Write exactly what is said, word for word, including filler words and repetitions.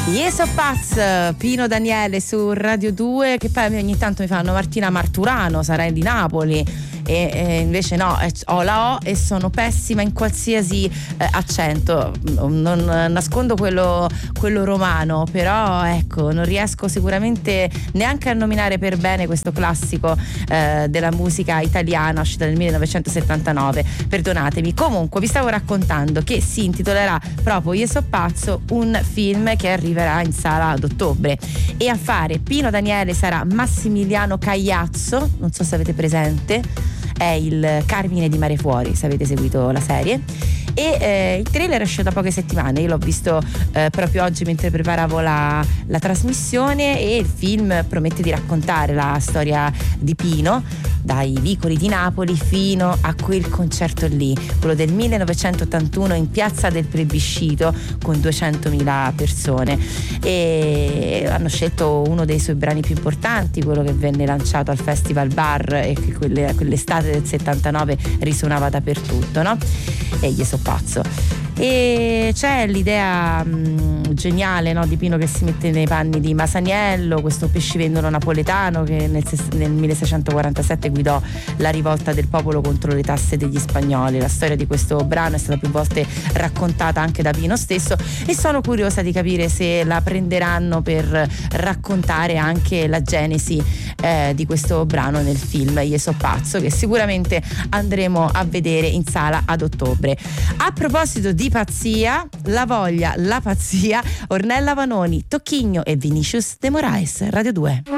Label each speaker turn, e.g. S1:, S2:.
S1: Io so pazz, Pino Daniele su Radio due, che poi ogni tanto mi fanno Martina Marturano, sarai di Napoli. E, e invece no, ho la O e sono pessima in qualsiasi eh, accento, non nascondo quello, quello romano, però ecco, non riesco sicuramente neanche a nominare per bene questo classico eh, della musica italiana uscita nel millenovecentosettantanove, perdonatemi. Comunque vi stavo raccontando che si intitolerà proprio Io so pazzo, un film che arriverà in sala ad ottobre, e a fare Pino Daniele sarà Massimiliano Cagliazzo, non so se avete presente, è il Carmine di Mare Fuori, se avete seguito la serie. E eh, il trailer esce da poche settimane, io l'ho visto eh, proprio oggi mentre preparavo la, la trasmissione, e il film promette di raccontare la storia di Pino dai vicoli di Napoli fino a quel concerto lì, quello del millenovecentottantuno in Piazza del Plebiscito con duecentomila persone, e hanno scelto uno dei suoi brani più importanti, quello che venne lanciato al Festival Bar e che quelle, quell'estate del settantanove risuonava dappertutto, no? E gli so pazzo. E c'è l'idea mh, geniale, no, di Pino che si mette nei panni di Masaniello, questo pescivendolo napoletano che nel, nel milleseicentoquarantasette guidò la rivolta del popolo contro le tasse degli spagnoli. La storia di questo brano è stata più volte raccontata anche da Pino stesso, e sono curiosa di capire se la prenderanno per raccontare anche la genesi eh, di questo brano nel film Io so pazzo, che sicuramente andremo a vedere in sala ad ottobre. A proposito di pazzia, la voglia, la pazzia, Ornella Vanoni, Tocchigno e Vinicius de Moraes, Radio due.